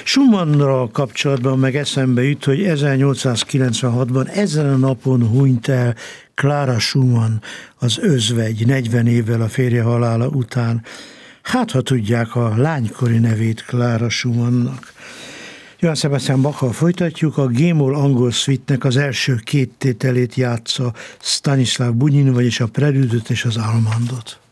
Schumannal kapcsolatban meg eszembe jut, hogy 1896-ban ezen a napon hunyt el Clara Schumann, az özvegy, 40 évvel a férje halála után. Hát, ha tudják a lánykori nevét Clara Schumannnak. Johann Sebastian Bach-kal folytatjuk, a G-moll angol suite-nek az első két tételét játsza Stanislav Bunyin, vagyis a prelűdöt és az almandot.